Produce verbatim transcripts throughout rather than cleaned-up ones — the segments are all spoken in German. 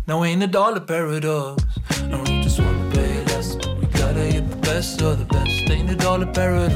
No, ain't it all a paradox? No, we just wanna pay less, but we gotta get the best of the best. Ain't it all a paradox?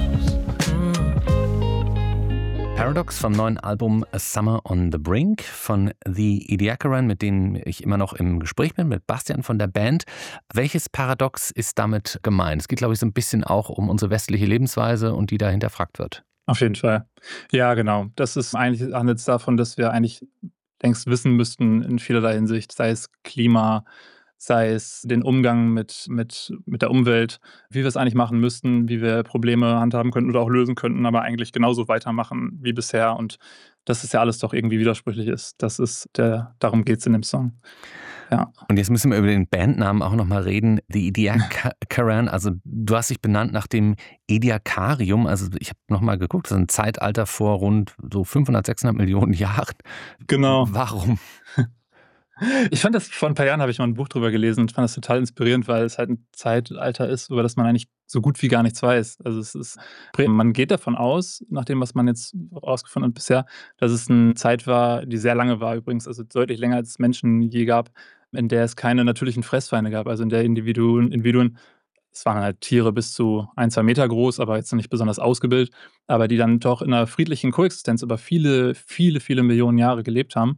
Paradox vom neuen Album A Summer on the Brink von The Ediacaran, mit denen ich immer noch im Gespräch bin, mit Bastian von der Band. Welches Paradox ist damit gemeint? Es geht, glaube ich, so ein bisschen auch um unsere westliche Lebensweise und die da hinterfragt wird. Auf jeden Fall. Ja, genau. Das ist eigentlich handelt es davon, dass wir eigentlich längst wissen müssten in vielerlei Hinsicht, sei es Klima, sei es den Umgang mit, mit, mit der Umwelt, wie wir es eigentlich machen müssten, wie wir Probleme handhaben könnten oder auch lösen könnten, aber eigentlich genauso weitermachen wie bisher. Und dass es ja alles doch irgendwie widersprüchlich ist. Das ist der, darum geht es in dem Song. Ja. Und jetzt müssen wir über den Bandnamen auch nochmal reden. The Ediacaran, also du hast dich benannt nach dem Ediacarium. Also ich habe nochmal geguckt, das ist ein Zeitalter vor rund so fünfhundert, sechshundert Millionen Jahren. Genau. Warum? Ich fand das, vor ein paar Jahren habe ich mal ein Buch drüber gelesen und fand das total inspirierend, weil es halt ein Zeitalter ist, über das man eigentlich so gut wie gar nichts weiß. Also es ist, man geht davon aus, nach dem, was man jetzt rausgefunden hat bisher, dass es eine Zeit war, die sehr lange war übrigens, also deutlich länger als es Menschen je gab, in der es keine natürlichen Fressfeinde gab, also in der Individuen, Individuen es waren halt Tiere bis zu ein, zwei Meter groß, aber jetzt noch nicht besonders ausgebildet, aber die dann doch in einer friedlichen Koexistenz über viele, viele, viele Millionen Jahre gelebt haben.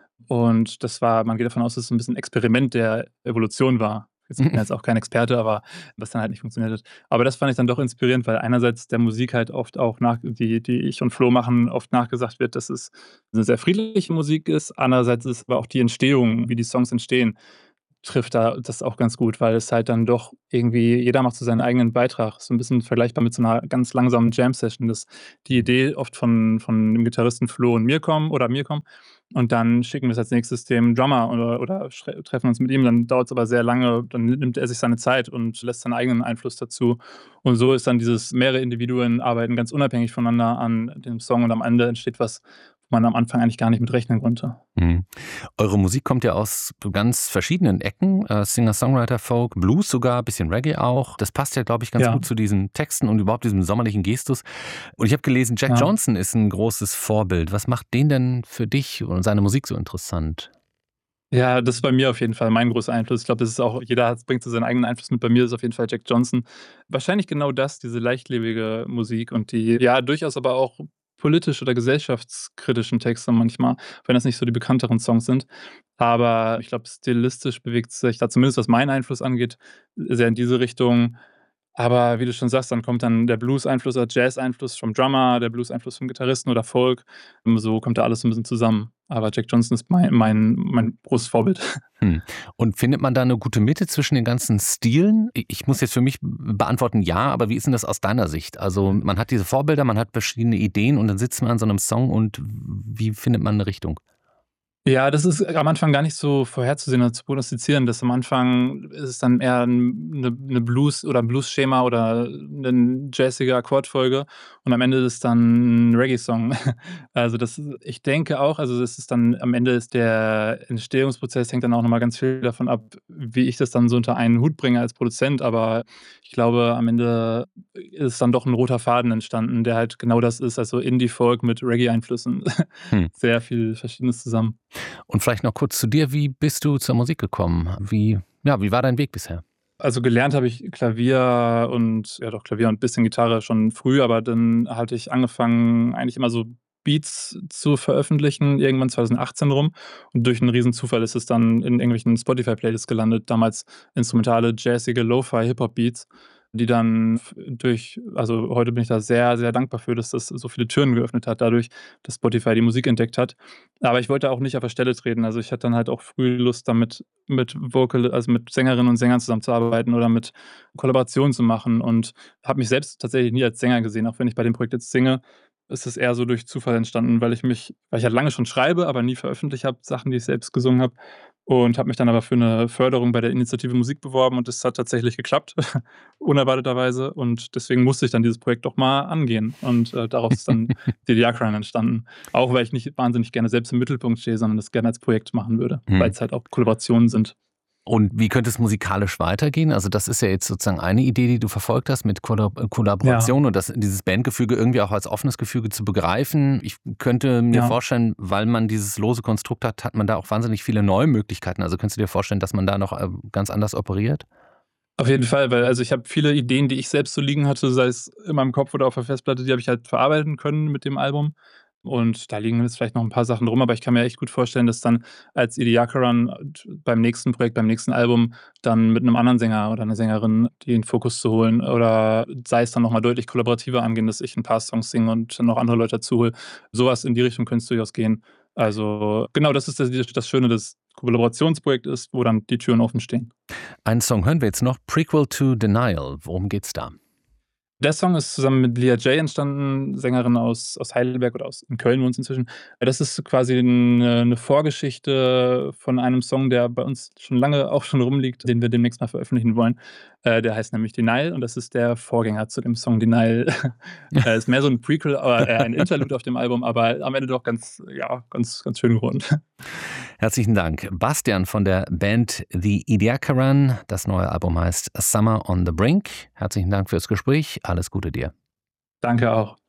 Und das war, man geht davon aus, dass es ein bisschen ein Experiment der Evolution war. Jetzt bin ich jetzt auch kein Experte, aber was dann halt nicht funktioniert hat. Aber das fand ich dann doch inspirierend, weil einerseits der Musik halt oft auch, nach, die, die ich und Flo machen, oft nachgesagt wird, dass es eine sehr friedliche Musik ist. Andererseits ist aber auch die Entstehung, wie die Songs entstehen, trifft da das auch ganz gut, weil es halt dann doch irgendwie, jeder macht so seinen eigenen Beitrag. So ein bisschen vergleichbar mit so einer ganz langsamen Jam-Session, dass die Idee oft von, von dem Gitarristen Flo und mir kommen oder mir kommen und dann schicken wir es als nächstes dem Drummer oder, oder treffen uns mit ihm, dann dauert es aber sehr lange, dann nimmt er sich seine Zeit und lässt seinen eigenen Einfluss dazu und so ist dann dieses mehrere Individuen arbeiten ganz unabhängig voneinander an dem Song und am Ende entsteht was, wo man am Anfang eigentlich gar nicht mit rechnen konnte. Mhm. Eure Musik kommt ja aus ganz verschiedenen Ecken, äh, Singer, Songwriter, Folk, Blues sogar, ein bisschen Reggae auch. Das passt ja, glaube ich, ganz Ja. gut zu diesen Texten und überhaupt diesem sommerlichen Gestus. Und ich habe gelesen, Jack Ja. Johnson ist ein großes Vorbild. Was macht den denn für dich und seine Musik so interessant? Ja, das ist bei mir auf jeden Fall mein großer Einfluss. Ich glaube, das ist auch, jeder hat, bringt so seinen eigenen Einfluss mit. Bei mir ist auf jeden Fall Jack Johnson. Wahrscheinlich genau das, diese leichtlebige Musik und die, ja, durchaus aber auch politisch oder gesellschaftskritischen Texte manchmal, wenn das nicht so die bekannteren Songs sind. Aber ich glaube, stilistisch bewegt sich da, zumindest was meinen Einfluss angeht, sehr in diese Richtung. Aber wie du schon sagst, dann kommt dann der Blues-Einfluss oder Jazz-Einfluss vom Drummer, der Blues-Einfluss vom Gitarristen oder Folk. So kommt da alles so ein bisschen zusammen. Aber Jack Johnson ist mein, mein, mein großes Vorbild. Hm. Und findet man da eine gute Mitte zwischen den ganzen Stilen? Ich muss jetzt für mich beantworten, ja, aber wie ist denn das aus deiner Sicht? Also man hat diese Vorbilder, man hat verschiedene Ideen und dann sitzt man an so einem Song und wie findet man eine Richtung? Ja, das ist am Anfang gar nicht so vorherzusehen oder zu prognostizieren. Das am Anfang ist es dann eher 'ne 'ne Blues oder 'n Blues-Schema oder 'ne jazzige Akkordfolge und am Ende ist es dann 'n Reggae-Song. Also, das ich denke auch, also, das ist dann am Ende ist der Entstehungsprozess hängt dann auch noch mal ganz viel davon ab, wie ich das dann so unter einen Hut bringe als Produzent. Aber ich glaube, am Ende ist dann doch 'n roter Faden entstanden, der halt genau das ist, also Indie-Folk mit Reggae-Einflüssen. Hm. Sehr viel Verschiedenes zusammen. Und vielleicht noch kurz zu dir, wie bist du zur Musik gekommen? Wie, ja, wie war dein Weg bisher? Also gelernt habe ich Klavier und ja doch Klavier und bisschen Gitarre schon früh, aber dann hatte ich angefangen, eigentlich immer so Beats zu veröffentlichen, irgendwann zwanzig achtzehn rum. Und durch einen riesen Zufall ist es dann in irgendwelchen Spotify-Playlists gelandet, damals instrumentale, jazzige Lo-Fi-Hip-Hop-Beats, die dann f- durch, also heute bin ich da sehr, sehr dankbar für, dass das so viele Türen geöffnet hat, dadurch, dass Spotify die Musik entdeckt hat. Aber ich wollte auch nicht auf der Stelle treten. Also ich hatte dann halt auch früh Lust damit, mit Vocal, also mit Sängerinnen und Sängern zusammenzuarbeiten oder mit Kollaborationen zu machen und habe mich selbst tatsächlich nie als Sänger gesehen, auch wenn ich bei dem Projekt jetzt singe. Ist es eher so durch Zufall entstanden, weil ich mich, weil ich halt lange schon schreibe, aber nie veröffentlicht habe, Sachen, die ich selbst gesungen habe. Und habe mich dann aber für eine Förderung bei der Initiative Musik beworben und das hat tatsächlich geklappt, unerwarteterweise. Und deswegen musste ich dann dieses Projekt doch mal angehen. Und äh, daraus ist dann die Diakran entstanden. Auch weil ich nicht wahnsinnig gerne selbst im Mittelpunkt stehe, sondern das gerne als Projekt machen würde, Hm. weil es halt auch Kollaborationen sind. Und wie könnte es musikalisch weitergehen? Also das ist ja jetzt sozusagen eine Idee, die du verfolgt hast mit Kollab- Kollaboration Ja. und das, dieses Bandgefüge irgendwie auch als offenes Gefüge zu begreifen. Ich könnte mir Ja. vorstellen, weil man dieses lose Konstrukt hat, hat man da auch wahnsinnig viele neue Möglichkeiten. Also könntest du dir vorstellen, dass man da noch äh, ganz anders operiert? Auf jeden Fall, weil also ich habe viele Ideen, die ich selbst so liegen hatte, sei es in meinem Kopf oder auf der Festplatte, die habe ich halt verarbeiten können mit dem Album. Und da liegen jetzt vielleicht noch ein paar Sachen rum, aber ich kann mir echt gut vorstellen, dass dann als Ediacaran beim nächsten Projekt, beim nächsten Album dann mit einem anderen Sänger oder einer Sängerin den Fokus zu holen oder sei es dann noch mal deutlich kollaborativer angehen, dass ich ein paar Songs singe und dann noch andere Leute dazu hole. So was in die Richtung könnte es durchaus gehen. Also, genau, das ist das das Schöne, dass Kollaborationsprojekt ist, wo dann die Türen offen stehen. Einen Song hören wir jetzt noch, Prequel to Denial. Worum geht's da? Der Song ist zusammen mit Lia J entstanden, Sängerin aus aus Heidelberg oder aus in Köln wohnt sie inzwischen. Das ist quasi 'ne 'ne Vorgeschichte von einem Song, der bei uns schon lange auch schon rumliegt, den wir demnächst mal veröffentlichen wollen. Äh, der heißt nämlich Denial und das ist der Vorgänger zu dem Song Denial. Äh, ist mehr so 'n Prequel, aber äh, ein Interlude auf dem Album, aber am Ende doch ganz ja, ganz ganz schön geworden. Herzlichen Dank. Bastian von der Band The Ediacaran. Das neue Album heißt Summer on the Brink. Herzlichen Dank fürs Gespräch. Alles Gute dir. Danke auch.